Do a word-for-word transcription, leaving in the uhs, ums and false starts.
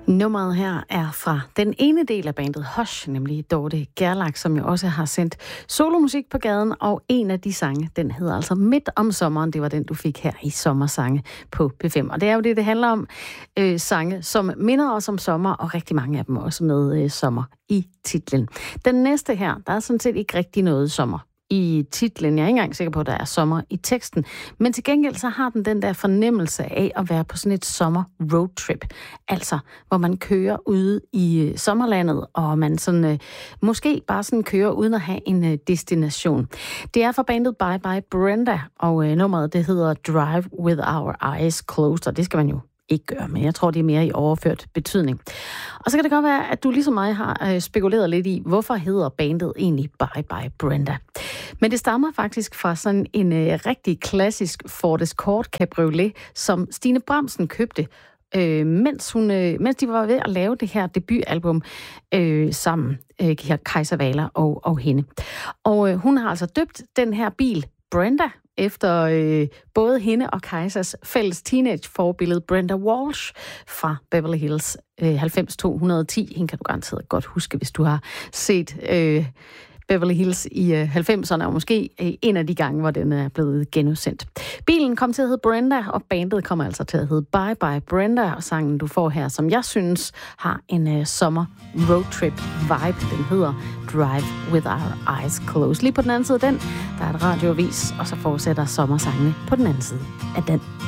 Nummeret her er fra den ene del af bandet Hush, nemlig Dorte Gerlach, som jo også har sendt solomusik på gaden, og en af de sange, den hedder altså Midt om sommeren. Det var den, du fik her i Sommersange på P fem. Og det er jo det, det handler om. Øh, sange, som minder os om sommer, og rigtig mange af dem også med øh, sommer i titlen. Den næste her, der er sådan set ikke rigtig noget sommer i titlen. Jeg er ikke engang sikker på, at der er sommer i teksten. Men til gengæld så har den den der fornemmelse af at være på sådan et sommer roadtrip. Altså, hvor man kører ude i sommerlandet, og man sådan, øh, måske bare sådan kører uden at have en øh, destination. Det er fra bandet Bye Bye Brenda, og øh, nummeret det hedder Drive With Our Eyes Closed, og det skal man jo ikke gøre, men jeg tror, det er mere i overført betydning. Og så kan det godt være, at du ligesom mig har øh, spekuleret lidt i, hvorfor hedder bandet egentlig Bye Bye Brenda. Men det stammer faktisk fra sådan en øh, rigtig klassisk Ford Escort Cabriolet, som Stine Bramsen købte, øh, mens, hun, øh, mens de var ved at lave det her debutalbum øh, sammen, øh, her Kajsa Wahler og, og hende. Og øh, hun har altså døbt den her bil Brenda, efter øh, både hende og Kajsas fælles teenage-forbillede Brenda Walsh fra Beverly Hills øh, halvfems to ti. Hende kan du garanteret godt huske, hvis du har set øh, Beverly Hills i øh, halvfemserne, og måske øh, en af de gange, hvor den er blevet genudsendt. Bilen kom til at hedde Brenda, og bandet kommer altså til at hedde Bye Bye Brenda, og sangen, du får her, som jeg synes har en øh, sommer roadtrip vibe. Den hedder Drive With Our Eyes Closed. Lige på den anden side af den, der er et radioavis, og så fortsætter sommersangene på den anden side af den.